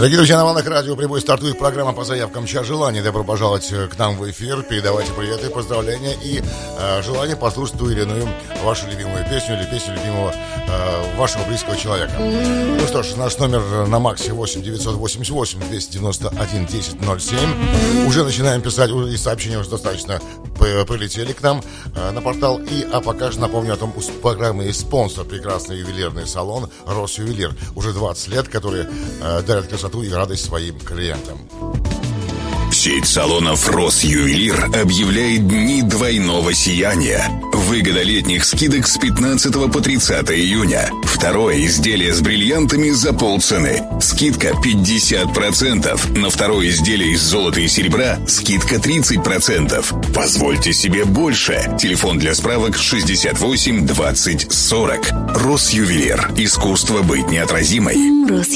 Дорогие друзья, на волнах радио «Прибой» стартует программа по заявкам «Час желаний». Добро пожаловать к нам в эфир. Передавайте приветы, поздравления и желание послушать ту или иную вашу любимую песню или песню любимого вашего близкого человека. Ну что ж, наш номер на Максе 8-988-291-10-07. Уже начинаем писать, и сообщения уже достаточно прилетели к нам на портал. А пока же напомню о том, у программы есть спонсор, прекрасный ювелирный салон «Росювелир». Уже 20 лет, который дарит красоту и радость своим клиентам. Сеть салонов «Росювелир» объявляет дни двойного сияния. Выгода летних скидок с 15 по 30 июня. Второе изделие с бриллиантами за полцены. Скидка 50%. На второе изделие из золота и серебра скидка 30%. Позвольте себе больше. Телефон для справок 68 20 40. «Росювелир». Искусство быть неотразимой.